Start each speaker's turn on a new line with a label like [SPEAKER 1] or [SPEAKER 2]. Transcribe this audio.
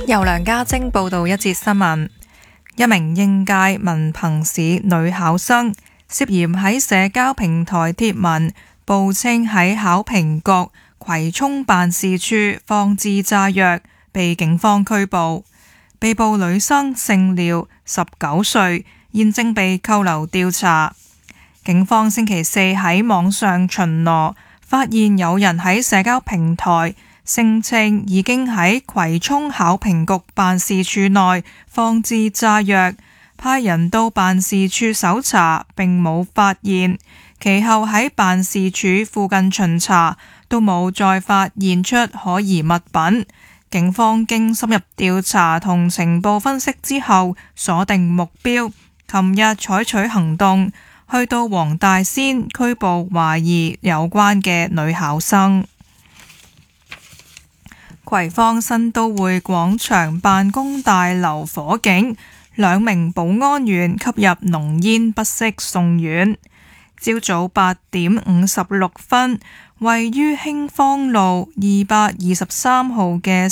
[SPEAKER 1] 由梁家晶報道一節新聞。一名應屆文憑試女考生涉嫌喺社交平台貼文，報稱喺考評局葵涌辦事處放置炸藥，被警方拘捕。被捕女生姓廖，19歲，現正被扣留調查。警方星期四喺網上巡邏，發現有人喺社交平台聲稱已經喺葵涌考評局辦事處內放置炸藥，派人到辦事處搜查，並冇發現。其後喺辦事處附近巡查，都冇再發現出可疑物品。警方經深入調查同情報分析之後，鎖定目標，琴日採取行動，去到黃大仙拘捕懷疑有關嘅女考生。葵芳新都會廣場辦公大樓火警，2名保安員吸入濃煙不適送院。朝早8點56分，位於興芳路223號嘅